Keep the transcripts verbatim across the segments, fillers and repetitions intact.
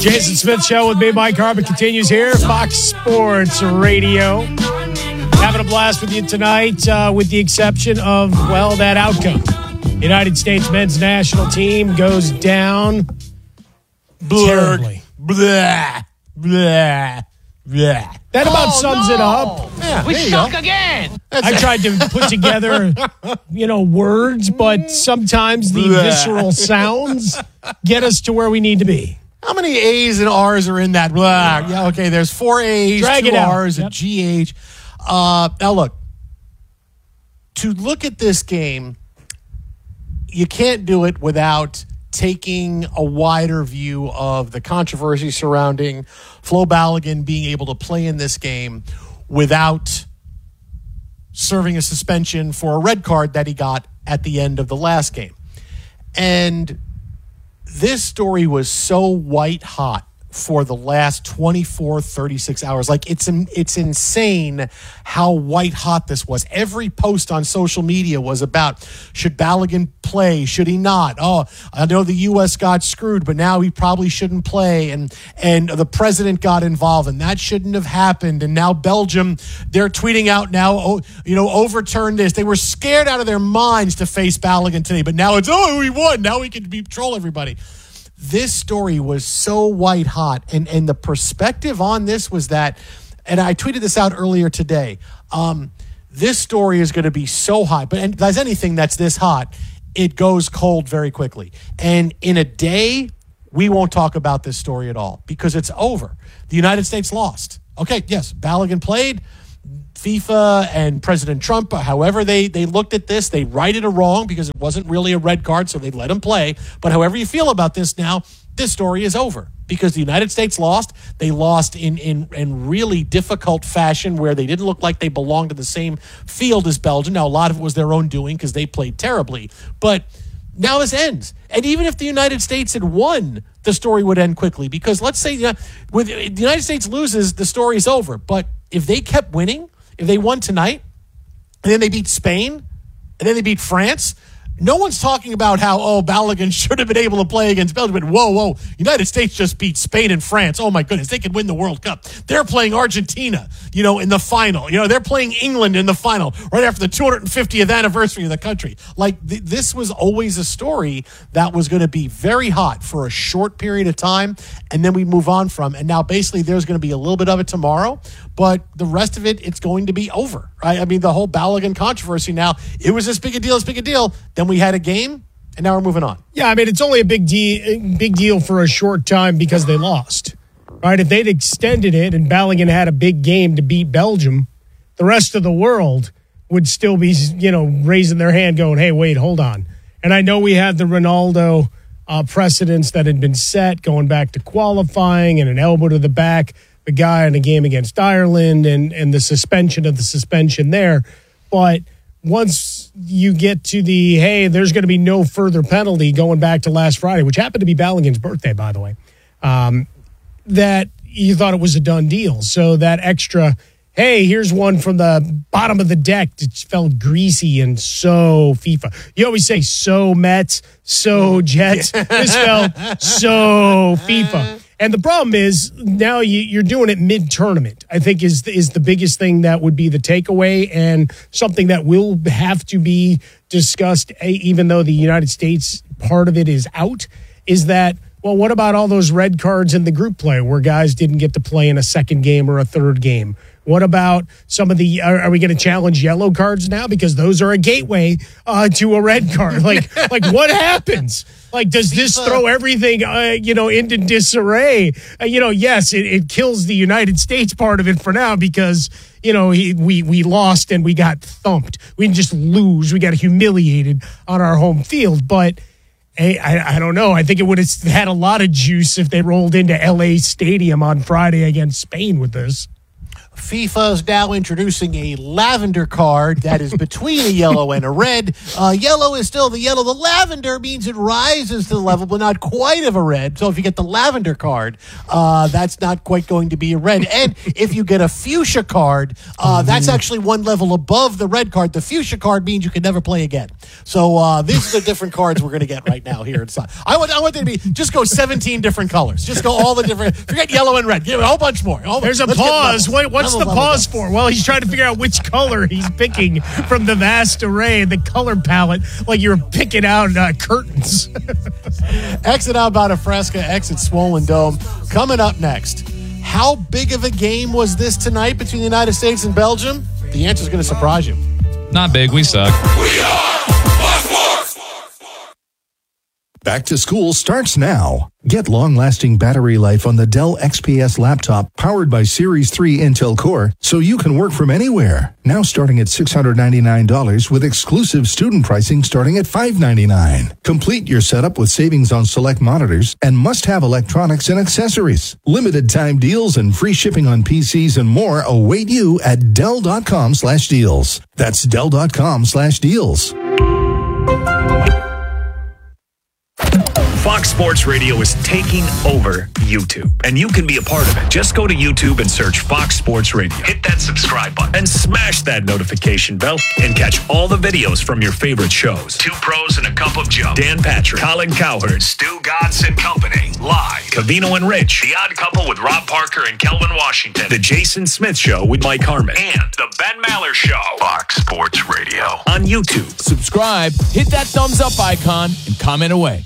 Jason Smith Show with me, Mike Harmon, continues here. Fox Sports Radio. Having a blast with you tonight, uh, with the exception of, well, that outcome. United States men's national team goes down Blurg. terribly. Blah, blah, blah. That about Oh, sums no. it up. Yeah, We there you suck go. again. I tried to put together, you know, words, but sometimes the Blah. visceral sounds get us to where we need to be. How many A's and R's are in that? Blah. Yeah, okay, there's four A's, Drag two it out. R's, Yep. a G H. Uh, now, look, to look at this game, you can't do it without taking a wider view of the controversy surrounding Flo Balogun being able to play in this game without serving a suspension for a red card that he got at the end of the last game. And this story was so white hot for the last twenty-four, thirty-six hours. Like, it's it's insane how white hot this was. Every post on social media was about, should Balogun play? Should he not? Oh, I know the U S got screwed, but now he probably shouldn't play. And and the president got involved, and that shouldn't have happened. And now Belgium, they're tweeting out now, oh, you know, overturn this. They were scared out of their minds to face Balogun today, but now it's, oh, we won. Now we can be, troll everybody. This story was so white hot, and, and the perspective on this was that, and I tweeted this out earlier today, um, this story is going to be so hot, but and as anything that's this hot, it goes cold very quickly. And in a day, we won't talk about this story at all because it's over. The United States lost. Okay, yes, Balogun played. FIFA and President Trump, however they, they looked at this, they righted a wrong because it wasn't really a red card, so they let him play. But however you feel about this now, this story is over because the United States lost. They lost in, in, in really difficult fashion where they didn't look like they belonged to the same field as Belgium. Now, a lot of it was their own doing because they played terribly. But now this ends. And even if the United States had won, the story would end quickly because let's say uh, with the United States loses, the story is over. But if they kept winning, if they won tonight, and then they beat Spain, and then they beat France, no one's talking about how, oh, Balogun should have been able to play against Belgium. But whoa, whoa, United States just beat Spain and France. Oh, my goodness, they could win the World Cup. They're playing Argentina, you know, in the final. You know, they're playing England in the final right after the two hundred fiftieth anniversary of the country. Like, th- this was always a story that was going to be very hot for a short period of time, and then we move on from. And now, basically, there's going to be a little bit of it tomorrow, but the rest of it, it's going to be over, right? I mean, the whole Balogun controversy now, it was this big a deal, this big a deal. Then we had a game, and now we're moving on. Yeah, I mean, it's only a big deal, big deal for a short time because they lost, right? If they'd extended it and Balogun had a big game to beat Belgium, the rest of the world would still be, you know, raising their hand going, hey, wait, hold on. And I know we had the Ronaldo uh, precedents that had been set going back to qualifying and an elbow to the back, the guy in a game against Ireland and, and the suspension of the suspension there. But once you get to the, hey, there's going to be no further penalty going back to last Friday, which happened to be Balogun's birthday, by the way, um, that you thought it was a done deal. So that extra, hey, here's one from the bottom of the deck that felt greasy and so FIFA. You always say so Mets, so Jets. This felt so FIFA. And the problem is now you, you're doing it mid-tournament, I think is, is the biggest thing that would be the takeaway and something that will have to be discussed, even though the United States part of it is out, is that, well, what about all those red cards in the group play where guys didn't get to play in a second game or a third game? What about some of the, are, are we going to challenge yellow cards now? Because those are a gateway uh, to a red card. Like, like what happens? Like, does this throw everything, uh, you know, into disarray? Uh, you know, yes, it, it kills the United States part of it for now because, you know, he, we, we lost and we got thumped. We didn't just lose. We got humiliated on our home field. But hey, I, I don't know. I think it would have had a lot of juice if they rolled into L A Stadium on Friday against Spain with this. FIFA's now introducing a lavender card that is between a yellow and a red. Uh, yellow is still the yellow. The lavender means it rises to the level, but not quite of a red. So if you get the lavender card, uh, that's not quite going to be a red. And if you get a fuchsia card, uh, that's actually one level above the red card. The fuchsia card means you can never play again. So uh, these are the different cards we're going to get right now here inside. I want, I want them to be, just go seventeen different colors. Just go all the different, forget yellow and red. Give it a whole bunch more. Whole, There's a pause. Wait, what's the pause for? Well, he's trying to figure out which color he's picking from the vast array, the color palette, like you're picking out uh, curtains. Exit Alberta Fresca, exit Swollen Dome. Coming up next, how big of a game was this tonight between the United States and Belgium? The answer is going to surprise you. Not big. We suck. We are Fox Back to school starts now. Get long-lasting battery life on the Dell X P S laptop powered by Series three Intel Core so you can work from anywhere. Now starting at six hundred ninety-nine dollars with exclusive student pricing starting at five hundred ninety-nine dollars. Complete your setup with savings on select monitors and must-have electronics and accessories. Limited time deals and free shipping on P Cs and more await you at Dell.com slash deals. That's Dell.com slash deals. Fox Sports Radio is taking over YouTube, and you can be a part of it. Just go to YouTube and search Fox Sports Radio. Hit that subscribe button and smash that notification bell and catch all the videos from your favorite shows. Two Pros and a Cup of Joe, Dan Patrick, Colin Cowherd, Stu Godson Company, Live, Covino and Rich, The Odd Couple with Rob Parker and Kelvin Washington, The Jason Smith Show with Mike Harmon, and The Ben Maller Show. Fox Sports Radio on YouTube. Subscribe, hit that thumbs up icon, and comment away.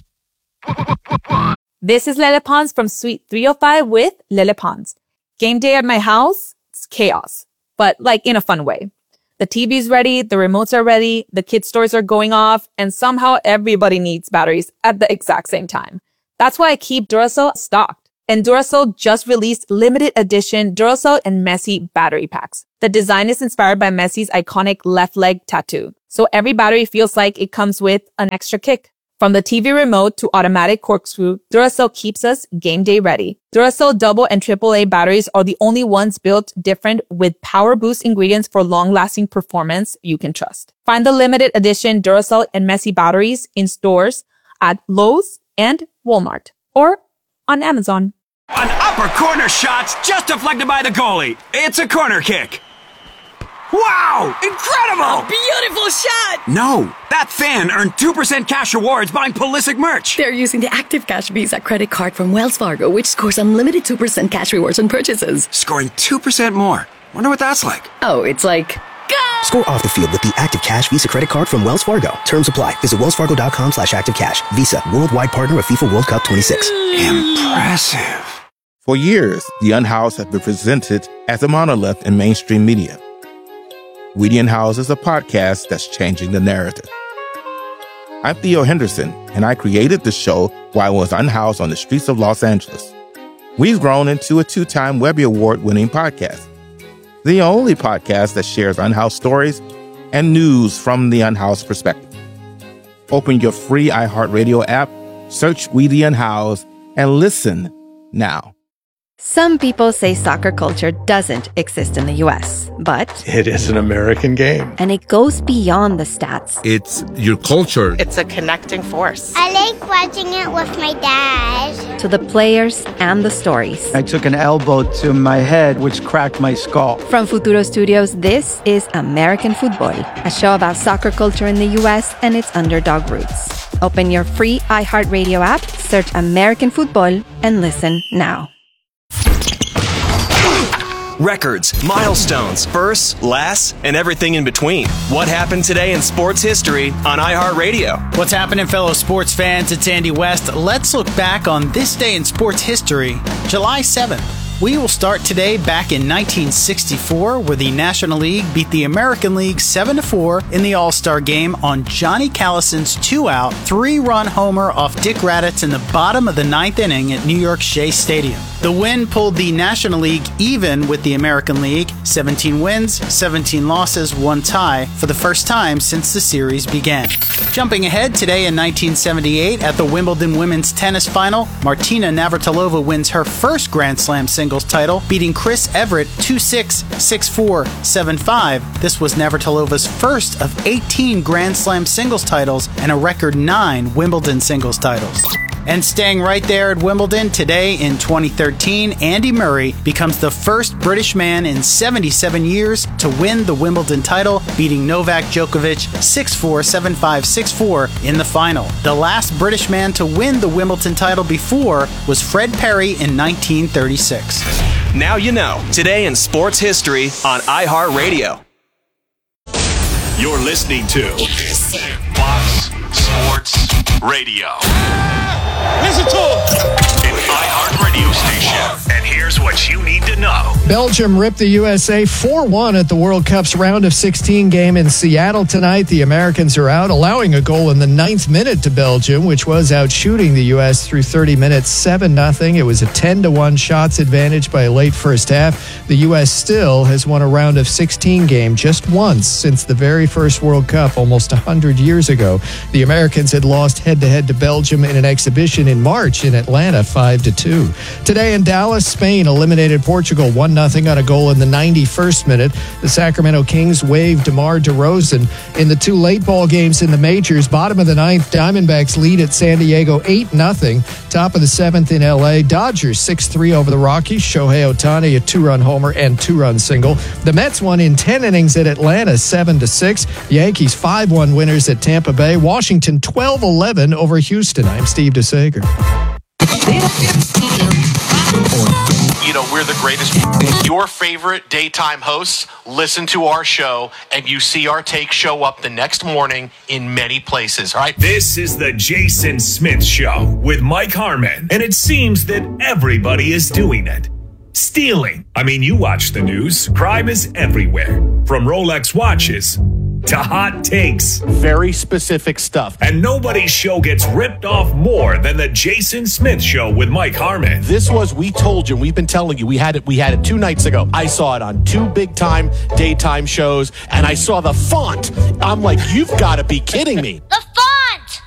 This is Lele Pons from Suite three oh five with Lele Pons. Game day at my house, it's chaos, but like in a fun way. The T V's ready, the remotes are ready, the kids' stores are going off, and somehow everybody needs batteries at the exact same time. That's why I keep Duracell stocked. And Duracell just released limited edition Duracell and Messi battery packs. The design is inspired by Messi's iconic left leg tattoo, so every battery feels like it comes with an extra kick. From the T V remote to automatic corkscrew, Duracell keeps us game day ready. Duracell double and triple A batteries are the only ones built different with power boost ingredients for long-lasting performance you can trust. Find the limited edition Duracell and Messi batteries in stores at Lowe's and Walmart or on Amazon. An upper corner shot just deflected by the goalie. It's a corner kick. Wow! Incredible! Beautiful shot! No, that fan earned two percent cash rewards buying Pulisic merch. They're using the Active Cash Visa credit card from Wells Fargo, which scores unlimited two percent cash rewards on purchases. Scoring two percent more. Wonder what that's like. Oh, it's like... Go! Score off the field with the Active Cash Visa credit card from Wells Fargo. Terms apply. Visit wellsfargo.com slash activecash. Visa, worldwide partner of FIFA World Cup twenty-six. Impressive. For years, The Unhoused has been presented as a monolith in mainstream media. We the Unhoused is a podcast that's changing the narrative. I'm Theo Henderson, and I created the show while I was unhoused on the streets of Los Angeles. We've grown into a two-time Webby Award-winning podcast. The only podcast that shares unhoused stories and news from the unhoused perspective. Open your free iHeartRadio app, search We the Unhoused, and listen now. Some people say soccer culture doesn't exist in the U S, but it is an American game. And it goes beyond the stats. It's your culture. It's a connecting force. I like watching it with my dad. To the players and the stories. I took an elbow to my head, which cracked my skull. From Futuro Studios, this is American Football, a show about soccer culture in the U S and its underdog roots. Open your free iHeartRadio app, search American Football, and listen now. Records, milestones, firsts, lasts, and everything in between. What happened today in sports history on iHeartRadio? What's happening, fellow sports fans? It's Andy West. Let's look back on this day in sports history, July seventh. We will start today back in nineteen sixty-four, where the National League beat the American League seven to four in the All-Star Game on Johnny Callison's two-out, three-run homer off Dick Raddatz in the bottom of the ninth inning at New York's Shea Stadium. The win pulled the National League even with the American League. seventeen wins, seventeen losses, one tie for the first time since the series began. Jumping ahead, today in nineteen seventy-eight at the Wimbledon Women's Tennis Final, Martina Navratilova wins her first Grand Slam singles title, beating Chris Everett two six, six four, seven five. This was Navratilova's first of eighteen Grand Slam singles titles and a record nine Wimbledon singles titles. And staying right there at Wimbledon, today in twenty thirteen, Andy Murray becomes the first British man in seventy-seven years to win the Wimbledon title, beating Novak Djokovic six four, seven five, six four in the final. The last British man to win the Wimbledon title before was Fred Perry in nineteen thirty-six. Now you know, today in sports history on iHeartRadio. You're listening to Fox Sports Radio. Listen to him. An iHeart radio station. And here's what you need to know. Belgium ripped the U S A four one at the World Cup's round of sixteen game in Seattle tonight. The Americans are out, allowing a goal in the ninth minute to Belgium, which was out shooting the U S through thirty minutes, seven nothing. It was a ten to one shots advantage by a late first half. The U S still has won a round of sixteen game just once since the very first World Cup almost one hundred years ago. The Americans had lost head-to-head to Belgium in an exhibition in March in Atlanta, five to two. Today in Dallas, Spain eliminated Portugal one nothing on a goal in the ninety-first minute. The Sacramento Kings waived DeMar DeRozan. In the two late ball games in the majors, bottom of the ninth, Diamondbacks lead at San Diego eight nothing. Top of the seventh in L A, Dodgers six three over the Rockies. Shohei Ohtani a two-run homer and two-run single. The Mets won in ten innings at Atlanta seven to six. Yankees five one winners at Tampa Bay. Washington twelve eleven over Houston. I'm Steve DeSager. You know, we're the greatest. Your favorite daytime hosts listen to our show, and you see our take show up the next morning in many places, all right? This is the Jason Smith Show with Mike Harmon, and it seems that everybody is doing it. Stealing. I mean, you watch the news. Crime is everywhere. From Rolex watches to hot takes. Very specific stuff. And nobody's show gets ripped off more than the Jason Smith Show with Mike Harmon. This was, we told you, we've been telling you, we had it we had it two nights ago. I saw it on two big-time daytime shows, and I saw the font. I'm like, you've got to be kidding me. The